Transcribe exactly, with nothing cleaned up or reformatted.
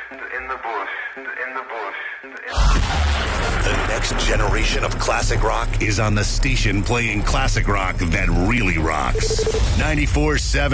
in the bush, in the bush, in the bush. The next generation of classic rock is on the station playing classic rock that really rocks. ninety-four seven